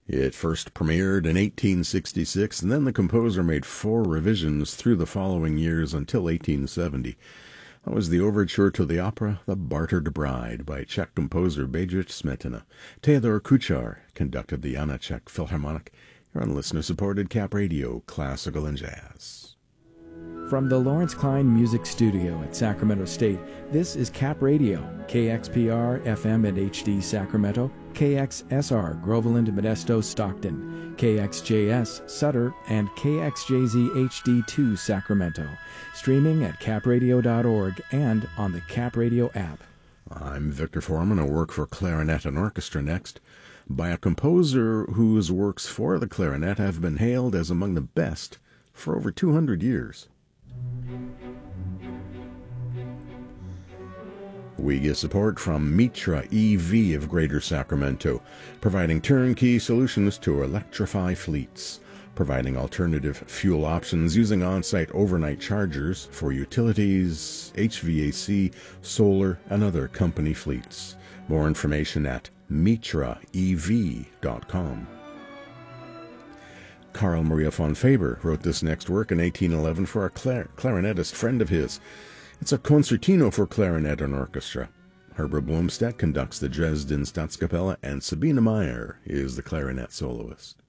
It first premiered in 1866, and then the composer made 4 revisions through the following years until 1870. That was the overture to the opera The Bartered Bride by Czech composer Bedřich Smetana. Theodor Kuchar conducted the Janáček Philharmonic. You're on listener-supported Cap Radio, Classical and Jazz. From the Lawrence Klein Music Studio at Sacramento State, this is Cap Radio, KXPR FM and HD Sacramento, KXSR Groveland, Modesto, Stockton, KXJS Sutter, and KXJZ HD2 Sacramento. Streaming at capradio.org and on the Cap Radio app. I'm Victor Foreman. I work for Clarinet and Orchestra next, by a composer whose works for the clarinet have been hailed as among the best for over 200 years. We get support from Mitra EV of Greater Sacramento, providing turnkey solutions to electrify fleets, providing alternative fuel options using on-site overnight chargers for utilities, HVAC, solar, and other company fleets. More information at mitraev.com. Carl Maria von Faber wrote this next work in 1811 for a clarinetist friend of his. It's a concertino for clarinet and orchestra. Herbert Blomstedt conducts the Dresden Staatskapelle, and Sabine Meyer is the clarinet soloist.